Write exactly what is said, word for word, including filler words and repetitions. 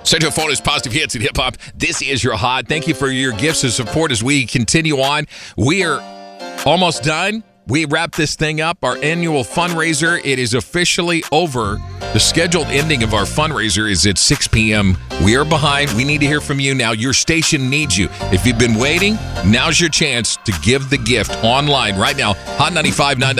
Central Florida's positive hits and hip hop. This is your hot. Thank you for your gifts of support as we continue on. We are almost done. We wrap this thing up. Our annual fundraiser, it is officially over. The scheduled ending of our fundraiser is at six p.m. We are behind. We need to hear from you now. Your station needs you. If you've been waiting, now's your chance to give the gift online right now. Hot ninety-five point nine